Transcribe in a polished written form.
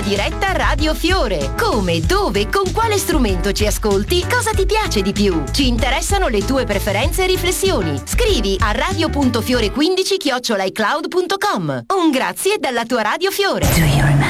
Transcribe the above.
diretta Radio Fiore. Come, dove, con quale strumento ci ascolti? Cosa ti piace di più? Ci interessano le tue preferenze e riflessioni. Scrivi a radio.fiore15@icloud.com. Un grazie dalla tua Radio Fiore.